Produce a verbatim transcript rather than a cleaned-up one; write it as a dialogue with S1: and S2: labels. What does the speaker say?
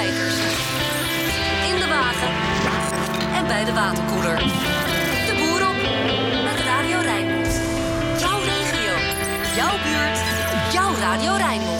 S1: kijkers. In de wagen en bij de waterkoeler. De boer op met Radio Rijnmond. Jouw regio, jouw buurt, jouw Radio Rijnmond.